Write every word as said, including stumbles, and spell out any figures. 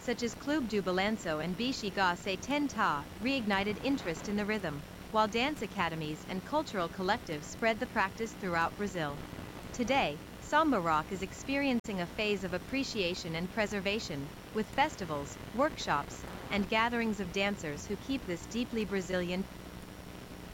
such as Clube do Balanço and Bexiga Se Tenta, reignited interest in the rhythm, while dance academies and cultural collectives spread the practice throughout Brazil. Today, Samba rock is experiencing a phase of appreciation and preservation, with festivals, workshops, and gatherings of dancers who keep this deeply Brazilian